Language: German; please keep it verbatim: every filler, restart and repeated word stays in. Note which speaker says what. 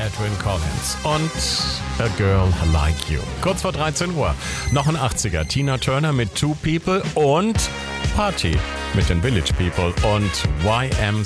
Speaker 1: Edwyn Collins und A Girl Like You. Kurz vor dreizehn Uhr. Noch ein achtziger. Tina Turner mit Two People und Party mit den Village People und Y M